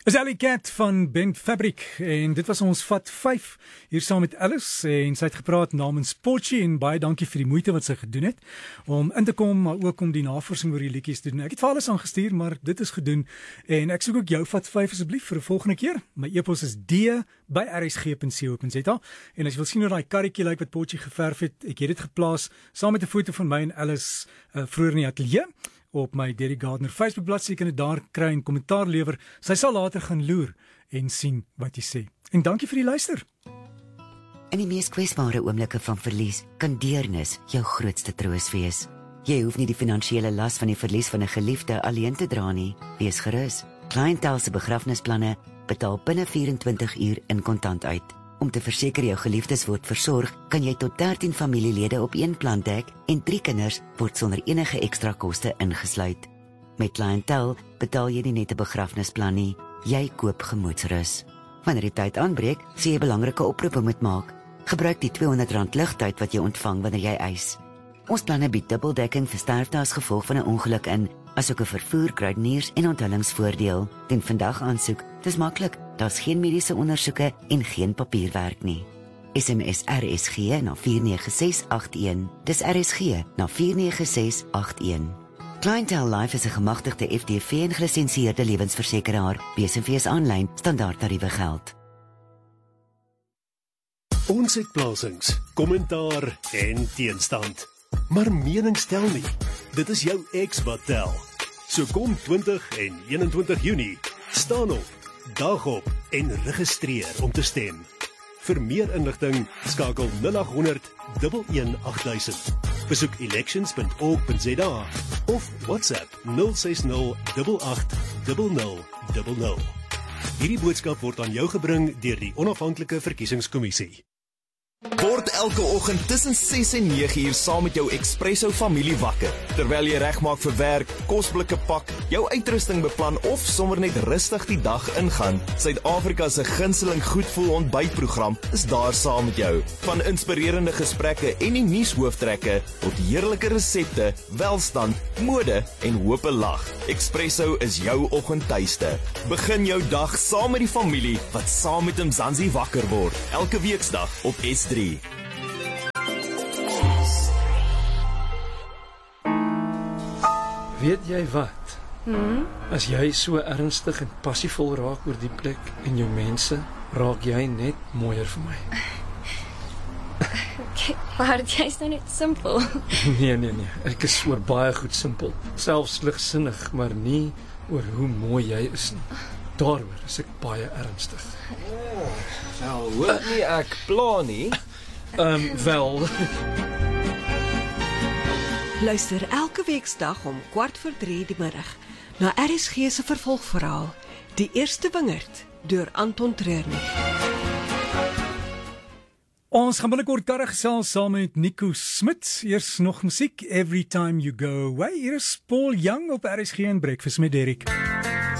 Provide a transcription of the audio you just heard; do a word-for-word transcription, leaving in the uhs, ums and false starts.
Is Alley Cat van Bent Fabric en dit was ons vat vyf hier saam met Alice en sy het gepraat namens Potjie en baie dankie vir die moeite wat sy gedoen het om in te kom, maar ook om die navorsing oor die liedjies te doen. Ek het vir alles aangestuur, maar dit is gedoen en ek soek ook jou vat vyf asseblief vir 'n volgende keer. My e-pos is d by r s g punt co punt z a en as jy wil sien hoe daai karretjie lyk wat Potjie geverf het, ek het dit geplaas saam met 'n foto van my en Alice uh, vroeër in die ateljee op my Derek Gardner Facebook bladsy. Jy kan dit daar kry en kommentaar lewer. Sy sal later gaan loer en sien wat jy sê. En dankie vir die luister. In die mees kwesbare oomblikke van verlies kan deernis jou grootste troos wees. Jy hoef nie die finansiële las van die verlies van 'n geliefde alleen te dra nie. Wees gerus. Clientele se begrafnisplanne betaal binne vyf-en-twintig uur in kontant uit. Om te verseker jou geliefdes word versorg, kan jy tot dertien familielede op een plan dek en drie kinders word sonder enige ekstra koste ingesluit. Met Clientele betaal jy nie net 'n begrafnisplan nie, jy koop gemoedsrus. Wanneer die tyd aanbreek, sê jy belangrike oproepe moet maak. Gebruik die tweehonderd rand ligtyd wat jy ontvang wanneer jy eis. Ons planne bied dubbeldekking vir sterfte as gevolg van 'n ongeluk in, asook 'n vervoer, kruideniers en onthullingsvoordeel. Ten vandag aansoek, dis maklik. Daar's geen mediese ondersoeke en geen papierwerk nie. S M S R S G na vier nege ses agt een. Dis R S G na vier nege ses agt een. Clientele Life is 'n gemagtigde F D V en gelisensieerde lewensversekeraar. B S V is aanlyn, standaard tariewe geld. Ons het plasings, kommentaar en teenstand. Maar mening tel nie. Dit is jou ex wat tel. So kom twintig en eenentwintig Junie, staan op, dag op en registreer om te stem. Vir meer inligting skakel nul agt honderd, een een agt duisend. Besoek elections punt org punt z a of WhatsApp nul ses nul agt agt nul nul nul nul. Hierdie boodskap word aan jou gebring deur die Onafhanklike Verkiesingskommissie. Word elke oggend tussen ses en nege uur saam met jou Expresso familie wakker. Terwyl jy regmaak vir werk, kosblikke pak, jou uitrusting beplan of sommer net rustig die dag ingaan, Suid-Afrika se gunsteling goedvoel ontbytprogram is daar saam met jou. Van inspirerende gesprekke en die nuushooftrekke tot heerlike resepte, welstand, mode en hoop 'n lag. Expresso is jou oggendtuiste. Begin jou dag saam met die familie wat saam met Mzansi wakker word. Elke weeksdag op S drie. Weet jy wat? Hmm? As jy so ernstig en passievol raak oor die plek en jou mense, raak jy net mooier vir my. Kyk, maar jy's nou net simpel. Nee, nee, nee. Ek is oor baie goed simpel. Selfs ligsinnig, maar nie oor hoe mooi jy is nie. Daaroor is ek baie ernstig. Oh, wel, hoor nie ek pla nie. Ehm, um, wel... Luister elke weeksdag om kwart voor drie die middag na R S G se vervolgverhaal, Die Eerste Wingerd, deur Anton Treurnig. Ons gaan binnekort karre gesels saam met Nico Smit. Eers nog musiek, Every Time You Go Away. Hier is Paul Young op R S G en Breakfast met Derek.